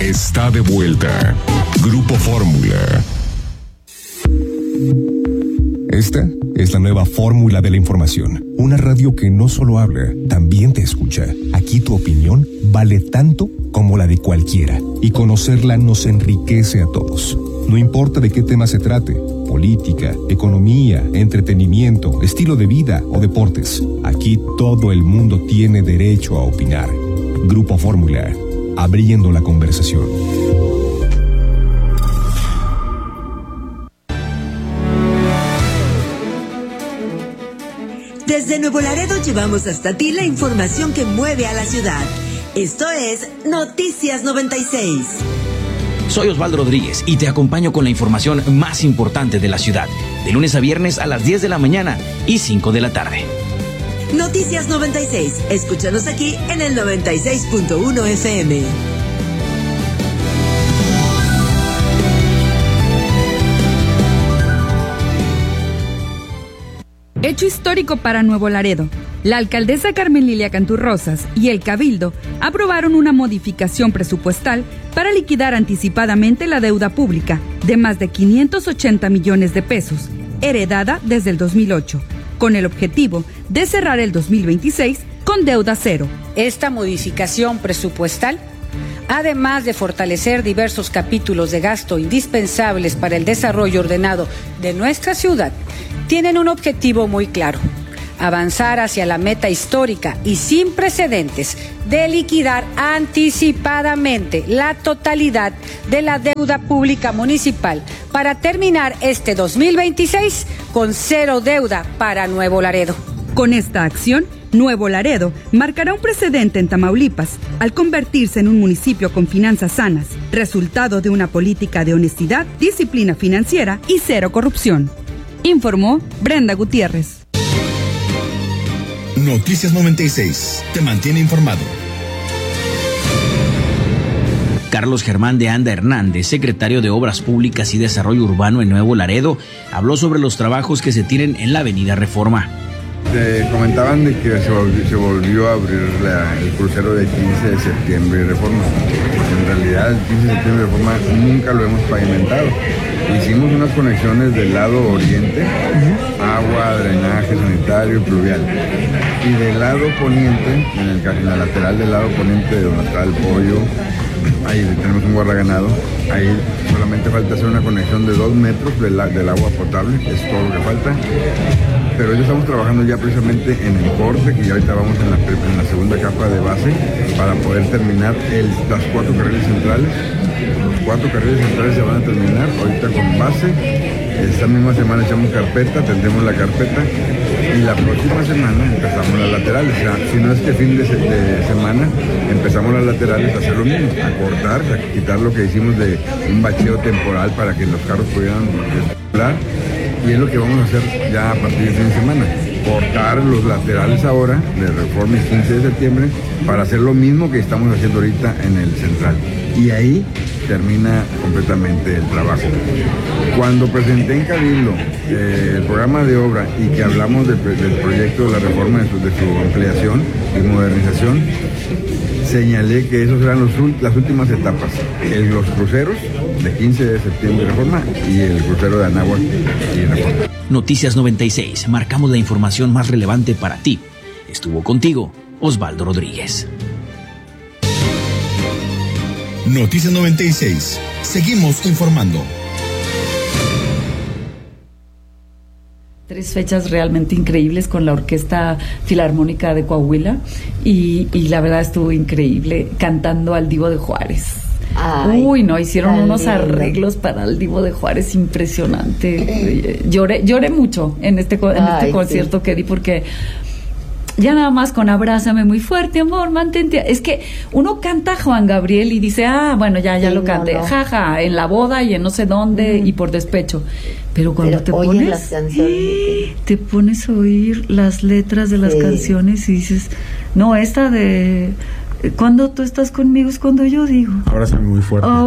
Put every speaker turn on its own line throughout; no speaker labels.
está de vuelta. Grupo Fórmula. Esta es la nueva fórmula de la información. Una radio que no solo habla, también te escucha. Aquí tu opinión vale tanto como la de cualquiera. Y conocerla nos enriquece a todos. No importa de qué tema se trate. Política, economía, entretenimiento, estilo de vida o deportes. Aquí todo el mundo tiene derecho a opinar. Grupo Fórmula. Abriendo la conversación.
Desde Nuevo Laredo llevamos hasta ti la información que mueve a la ciudad. Esto es Noticias 96.
Soy Osvaldo Rodríguez y te acompaño con la información más importante de la ciudad, de lunes a viernes a las 10 de la mañana y 5 de la tarde.
Noticias 96. Escúchanos aquí en el 96.1 FM.
Hecho histórico para Nuevo Laredo. La alcaldesa Carmen Lilia Canturrosas y el Cabildo aprobaron una modificación presupuestal para liquidar anticipadamente la deuda pública de más de 580 millones de pesos, heredada desde el 2008, con el objetivo de cerrar el 2026 con deuda cero.
Esta modificación presupuestal, además de fortalecer diversos capítulos de gasto indispensables para el desarrollo ordenado de nuestra ciudad, tienen un objetivo muy claro: avanzar hacia la meta histórica y sin precedentes de liquidar anticipadamente la totalidad de la deuda pública municipal para terminar este 2026 con cero deuda para Nuevo Laredo.
Con esta acción, Nuevo Laredo marcará un precedente en Tamaulipas al convertirse en un municipio con finanzas sanas, resultado de una política de honestidad, disciplina financiera y cero corrupción. Informó Brenda Gutiérrez.
Noticias 96. Te mantiene informado.
Carlos Germán de Anda Hernández, secretario de Obras Públicas y Desarrollo Urbano en Nuevo Laredo, habló sobre los trabajos que se tienen en la Avenida Reforma.
Te comentaban de que se volvió a abrir el crucero de 15 de septiembre y Reforma. En realidad el 15 de septiembre y Reforma nunca lo hemos pavimentado. Hicimos unas conexiones del lado oriente, agua, drenaje sanitario y pluvial. Y del lado poniente, en la lateral del lado poniente de donde está el pollo, ahí tenemos un guardaganado, ahí solamente falta hacer una conexión de 2 metros del agua potable, es todo lo que falta. Pero ya estamos trabajando ya precisamente en el corte, que ya ahorita vamos en la segunda capa de base, para poder terminar las 4 carriles centrales. Los 4 carriles centrales se van a terminar ahorita con base. Esta misma semana echamos carpeta, tendremos la carpeta, y la próxima semana empezamos las laterales. O sea, si no es que fin de semana empezamos las laterales a hacer lo mismo, a cortar, a quitar lo que hicimos de un bacheo temporal para que los carros pudieran circular. Y es lo que vamos a hacer ya a partir del fin de semana. Cortar los laterales ahora de Reforma el 15 de septiembre para hacer lo mismo que estamos haciendo ahorita en el central. Y ahí termina completamente el trabajo. Cuando presenté en Cabildo el programa de obra y que hablamos del proyecto de la reforma, de su ampliación y modernización, señalé que esos eran las últimas etapas. Los cruceros de 15 de septiembre Reforma y el crucero de Anáhuac y Reforma.
Noticias 96. Marcamos la información más relevante para ti. Estuvo contigo Osvaldo Rodríguez.
Noticias 96. Seguimos informando.
3 fechas realmente increíbles con la Orquesta Filarmónica de Coahuila y la verdad estuvo increíble cantando al Divo de Juárez. Ay, uy, no, hicieron unos arreglos para el Divo de Juárez impresionante. Lloré mucho en este concierto que di, porque ya nada más con abrázame muy fuerte, amor, mantente. Es que uno canta Juan Gabriel y dice, bueno, ya lo canté, jaja, en la boda y en no sé dónde y por despecho. Pero cuando te pones, las canciones, te pones a oír las letras de las canciones y dices, no, esta de cuando tú estás conmigo es cuando yo digo.
Abrázame muy fuerte.
Oh,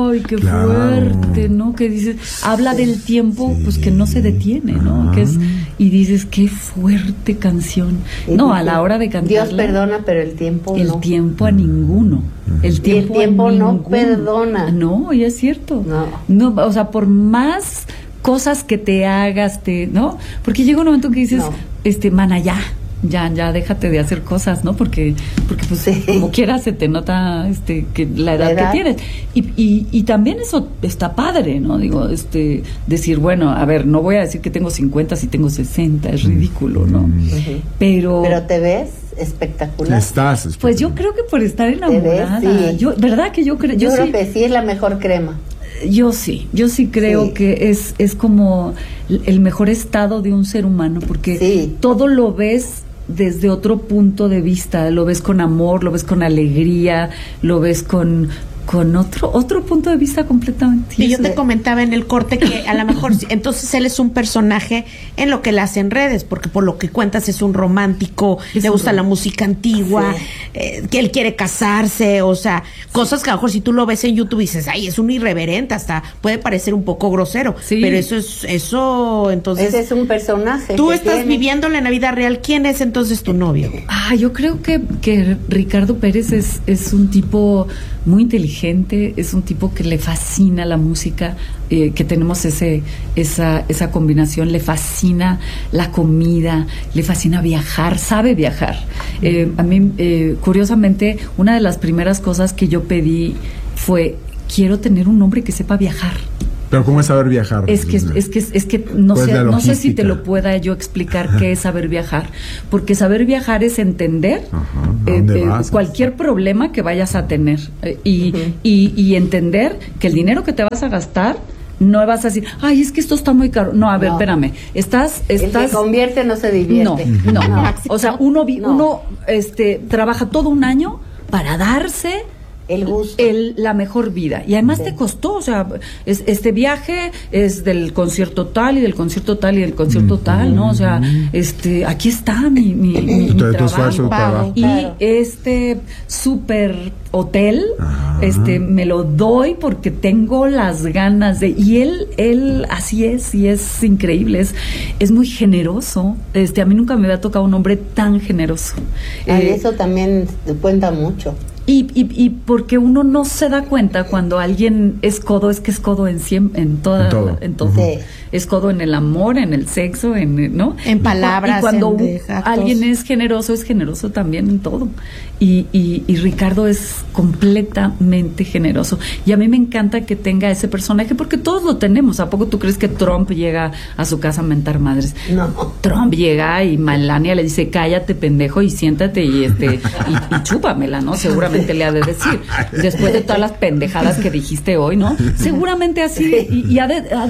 Ay, qué fuerte, ¿no? Que dices, habla del tiempo, pues que no se detiene, ¿no? Que es, y dices, qué fuerte canción. No, a la hora de cantarla.
Dios perdona, pero el tiempo no.
El tiempo a ninguno. El tiempo
no perdona.
No, y es cierto. No, o sea, por más cosas que te hagas, ¿no? Porque llega un momento que dices, mana, ya déjate de hacer cosas, ¿no? Porque pues como quieras se te nota que la edad que tienes. Y también eso está padre, ¿no? Digo, decir, bueno, a ver, no voy a decir que tengo 50 si tengo 60, es ridículo, ¿no? Pero
te ves espectacular.
Estás espectacular.
Pues yo creo que por estar enamorada.
¿Ves? Sí.
¿Verdad que yo creo?
Yo creo que sí es la mejor crema.
Yo sí creo que es como el mejor estado de un ser humano, porque todo lo ves desde otro punto de vista, lo ves con amor, lo ves con alegría, lo ves con otro punto de vista completamente.
Y yo te comentaba en el corte que a lo mejor entonces él es un personaje en lo que le hace en redes, porque por lo que cuentas es un romántico, le gusta la música antigua, que él quiere casarse, o sea, cosas que a lo mejor si tú lo ves en YouTube dices, ay, es un irreverente, hasta puede parecer un poco grosero, pero eso entonces...
Ese es un personaje.
Tú estás viviéndolo en la vida real. ¿Quién es entonces tu novio?
Yo creo que Ricardo Pérez es un tipo muy inteligente, es un tipo que le fascina la música, que tenemos esa combinación, le fascina la comida, le fascina viajar, sabe viajar. A mí, curiosamente, una de las primeras cosas que yo pedí fue, quiero tener un hombre que sepa viajar.
Pero ¿cómo es saber viajar?
Es que no sé si te lo pueda yo explicar qué es saber viajar, porque saber viajar es entender cualquier problema que vayas a tener y entender que el dinero que te vas a gastar no vas a decir, ay, es que esto está muy caro. No, a ver, espérame. El
que convierte no se divierte.
No. O sea, uno trabaja todo un año para darse
el gusto,
la mejor vida, y además te costó, o sea, este viaje es del concierto tal y del concierto tal y del concierto tal, ¿no? O sea, aquí está mi trabajo. Y este súper hotel, me lo doy porque tengo las ganas de, y él así es, y es increíble, es muy generoso. A mí nunca me había tocado un hombre tan generoso.
Eso también cuenta mucho.
Y porque uno no se da cuenta cuando alguien es codo, es que es codo en todo. Sí. Es codo en el amor, en el sexo, ¿no?
En palabras.
Y cuando alguien es generoso también en todo. Y Ricardo es completamente generoso. Y a mí me encanta que tenga ese personaje, porque todos lo tenemos. ¿A poco tú crees que Trump llega a su casa a mentar madres?
No.
Trump llega y Melania le dice, cállate, pendejo, y siéntate y chúpamela, ¿no? Seguramente le ha de decir, después de todas las pendejadas que dijiste hoy, ¿no? Seguramente así, y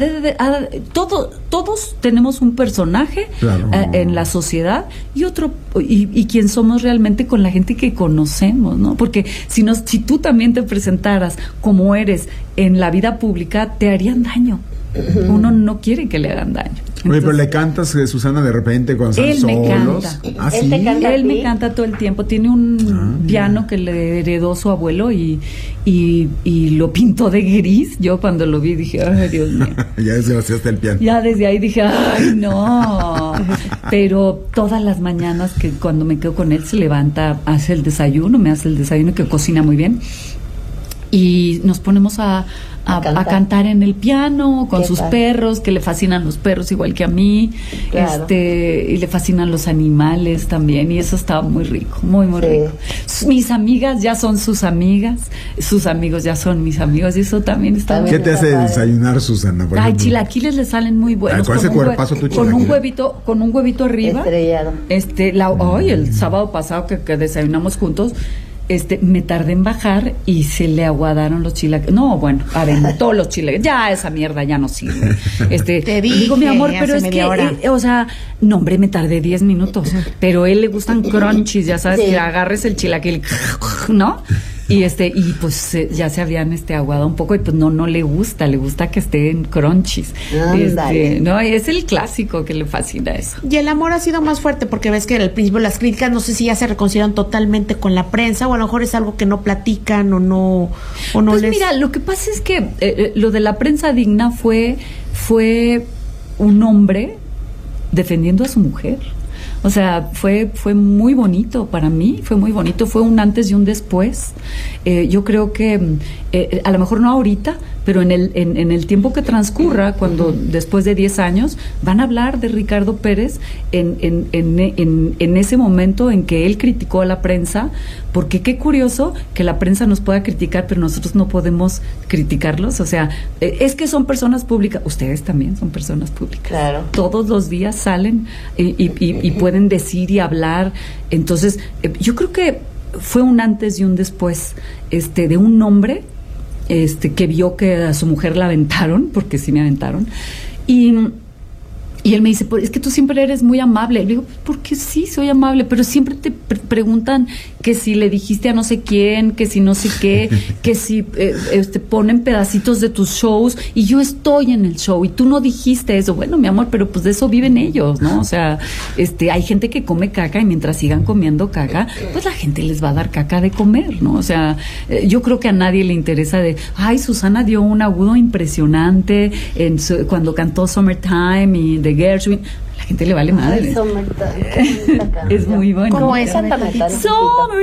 todos tenemos un personaje, claro, en la sociedad, y otro, y quien somos realmente con la gente que conocemos, ¿no? Porque si tú también te presentaras como eres en la vida pública, te harían daño. Uno no quiere que le hagan daño.
Oye, pero le cantas, Susana, de repente cuando están solos.
Él me canta.
¿Ah, sí?
Él me canta todo el tiempo. Tiene un piano que le heredó su abuelo y lo pintó de gris. Yo cuando lo vi dije, ay, Dios mío.
Ya desgraciaste el piano.
Ya desde ahí dije, ay, no. Pero todas las mañanas que cuando me quedo con él se levanta, hace el desayuno, me hace el desayuno, que cocina muy bien. Y nos ponemos a cantar en el piano con sus perros, que le fascinan los perros igual que a mí, claro. Y le fascinan los animales también, y eso estaba muy rico, muy rico. Mis amigas ya son sus amigas, sus amigos ya son mis amigos, y eso también está muy
¿Qué te hace desayunar, Susana?
Ay, chilaquiles le salen muy buenos.
¿Con ese cuerpazo tu chilaquiles?
Con un huevito arriba.
Estrellado.
El sábado pasado que desayunamos juntos, me tardé en bajar y se le aguadaron los chilaquiles. No, bueno, aventó los chilaquiles. Ya esa mierda ya no sirve.
Te dije,
digo, mi amor, pero es que, no, hombre, me tardé 10 minutos. Pero a él le gustan crunchies, ya sabes, que agarres el chilaquil, ¿no? y pues ya se habían aguado un poco y pues no le gusta que esté en crunchies. No, es el clásico que le fascina eso.
Y el amor ha sido más fuerte porque ves que al principio las críticas no sé si ya se reconciliaron totalmente con la prensa o a lo mejor es algo que no platican o no
pues mira, lo que pasa es que lo de la prensa digna fue un hombre defendiendo a su mujer. O sea, fue muy bonito para mí, fue muy bonito, fue un antes y un después. Yo creo que a lo mejor no ahorita, pero en el tiempo que transcurra, cuando después de 10 años, van a hablar de Ricardo Pérez en ese momento en que él criticó a la prensa, porque qué curioso que la prensa nos pueda criticar, pero nosotros no podemos criticarlos. O sea, es que son personas públicas, ustedes también son personas públicas.
Claro.
Todos los días salen y pueden decir y hablar. Entonces, yo creo que fue un antes y un después de un hombre que vio que a su mujer la aventaron, porque sí me aventaron, y él me dice, es que tú siempre eres muy amable. Le digo, porque sí, soy amable, pero siempre te preguntan que si le dijiste a no sé quién, que si no sé qué, que si ponen pedacitos de tus shows, y yo estoy en el show, y tú no dijiste eso. Bueno, mi amor, pero pues de eso viven ellos, ¿no? O sea, hay gente que come caca, y mientras sigan comiendo caca, pues la gente les va a dar caca de comer, ¿no? O sea, yo creo que a nadie le interesa Susana dio un agudo impresionante cuando cantó Summertime y The Gershwin. La gente le vale madre.
Summertime.
Es muy bueno.
Como esa
Summer